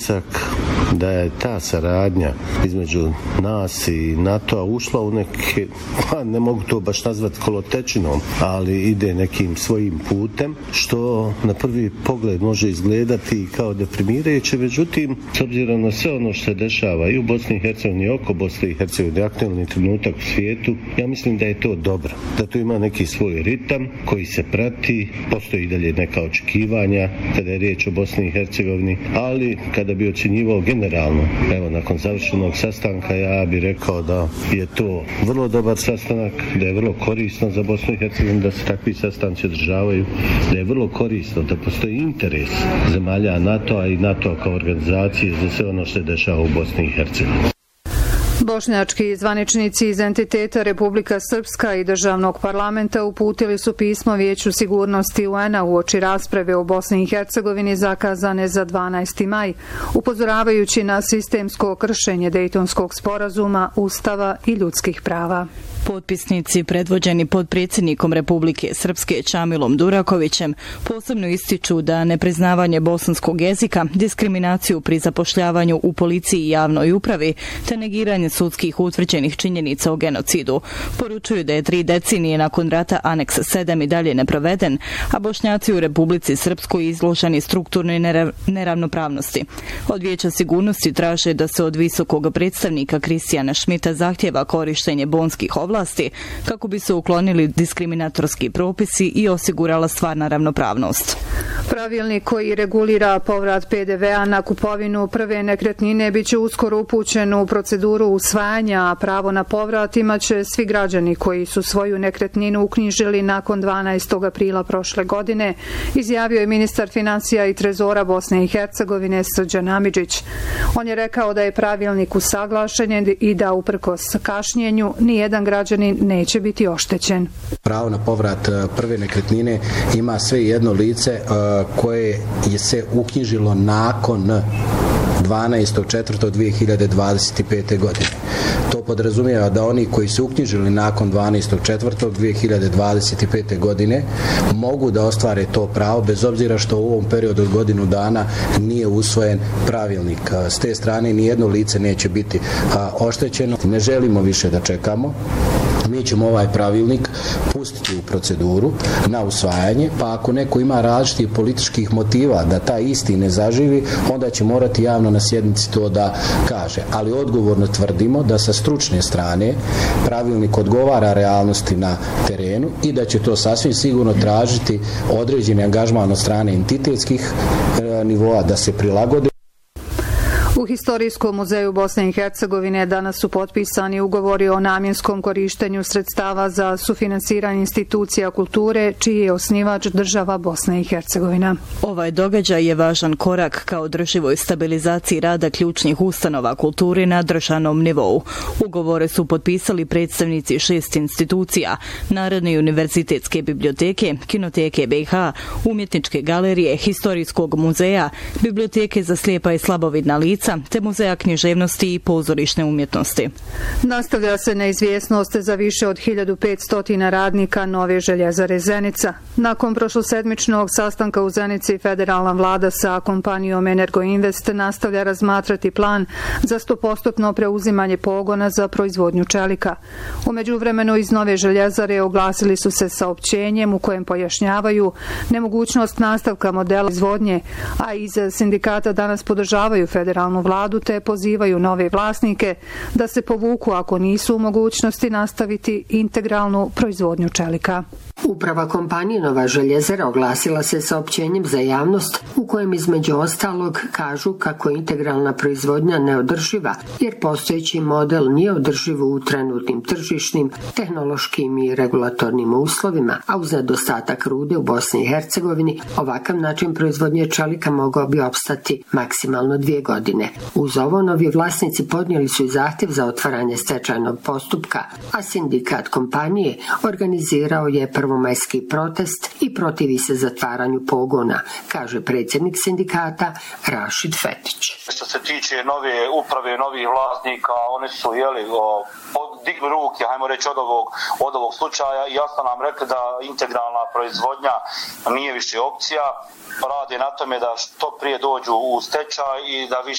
utisak da je ta saradnja između nas i NATO-a ušla u neke, ne mogu to baš nazvati kolotečinom, ali ide nekim svojim putem, što na prvi pogled može izgledati kao deprimirajuće, međutim, s obzirom na sve ono što se dešava i u Bosni i Hercegovini i oko Bosne i Hercegovine, aktualni trenutak u svijetu, ja mislim da je to dobro, da to ima neki svoj ritam koji se prati, postoji i dalje neka očekivanja kada je riječ o Bosni i Hercegovini, ali kada bi ocjenjivao generalno, evo nakon završenog sastanka, ja bih rekao da je to vrlo dobar sastanak, da je vrlo korisno za Bosnu i Hercegovinu da se takvi sastanci održavaju, da je vrlo korisno da postoji interes zemalja NATO-a i NATO kao organizacije za sve ono što se dešava u Bosni i Hercegovini. Bošnjački zvaničnici iz entiteta Republika Srpska i državnog parlamenta uputili su pismo Vijeću sigurnosti UN-a uoči rasprave o Bosni i Hercegovini zakazane za 12. maj, upozoravajući na sistemsko kršenje Dejtonskog sporazuma, Ustava i ljudskih prava. Potpisnici predvođeni potpredsjednikom Republike Srpske Čamilom Durakovićem posebno ističu da nepriznavanje bosanskog jezika, diskriminaciju pri zapošljavanju u policiji i javnoj upravi te negiranje sudskih utvrđenih činjenica o genocidu. Poručuju da je 3 decenije nakon rata Aneks 7 i dalje neproveden, a Bošnjaci u Republici Srpskoj izloženi strukturnoj neravnopravnosti. Od Vijeća sigurnosti traže da se od visokog predstavnika Kristijana Šmita zahtjeva korištenje bonskih oblasti kako bi se uklonili diskriminatorski propisi i osigurala stvarna ravnopravnost. Pravilnik koji regulira povrat PDV-a na kupovinu prve nekretnine biće uskoro upućen u proceduru usvajanja, a pravo na povrat imaće svi građani koji su svoju nekretninu uknjižili nakon 12. aprila prošle godine, izjavio je ministar financija i trezora Bosne i Hercegovine Srđan Amidžić. On je rekao da je pravilnik usaglašen i da uprkos kašnjenju nijedan građanin neće biti oštećen. Pravo na povrat prve nekretnine ima sve jedno lice koje je se uknjižilo nakon 12.4.2025. godine. To podrazumijeva da oni koji su uknjižili nakon 12.4.2025. godine mogu da ostvare to pravo bez obzira što u ovom periodu od godinu dana nije usvojen pravilnik. S te strane nijedno lice neće biti oštećeno. Ne želimo više da čekamo. Mi ćemo ovaj pravilnik pustiti u proceduru na usvajanje, pa ako neko ima različitih političkih motiva da taj isti ne zaživi, onda će morati javno na sjednici to da kaže. Ali odgovorno tvrdimo da sa stručne strane pravilnik odgovara realnosti na terenu i da će to sasvim sigurno tražiti određeni angažman od strane entitetskih nivoa da se prilagode. U Historijskom muzeju Bosne i Hercegovine danas su potpisani ugovori o namjenskom korištenju sredstava za sufinansiranje institucija kulture, čiji je osnivač država Bosna i Hercegovina. Ovaj događaj je važan korak ka održivoj stabilizaciji rada ključnih ustanova kulture na državnom nivou. Ugovore su potpisali predstavnici 6 institucija: Narodne univerzitetske biblioteke, Kinoteke BiH, Umjetničke galerije, Historijskog muzeja, Biblioteke za slijepa i slabovidna lica, te Muzeja književnosti i pozorišne umjetnosti. Nastavlja se neizvjesnost za više od 1500 radnika nove željezare Zenica. Nakon prošlosedmičnog sastanka u Zenici, federalna vlada sa kompanijom Energoinvest nastavlja razmatrati plan za 100% preuzimanje pogona za proizvodnju čelika. U međuvremenu iz nove željezare oglasili su se saopćenjem u kojem pojašnjavaju nemogućnost nastavka modela izvodnje, a iz sindikata danas podržavaju federalnu vladu te pozivaju nove vlasnike da se povuku ako nisu u mogućnosti nastaviti integralnu proizvodnju čelika. Uprava kompanije Nova željezara oglasila se saopćenjem za javnost u kojem između ostalog kažu kako je integralna proizvodnja neodrživa jer postojeći model nije održiv u trenutnim tržišnim, tehnološkim i regulatornim uslovima, a uz nedostatak rude u Bosni i Hercegovini ovakav način proizvodnje čelika mogao bi opstati maksimalno 2 godine. Uz ovo novi vlasnici podnijeli su i zahtjev za otvaranje stečajnog postupka, a sindikat kompanije organizirao je prvomajski protest i protivi se zatvaranju pogona, kaže predsjednik sindikata Rašid Fetić. Što se tiče nove uprave, novih vlasnika, oni su digli ruke, hajmo reći, od ovog slučaja i jasno nam rekli da integralna proizvodnja nije više opcija. Rade na tome da što prije dođu u stečaj i da više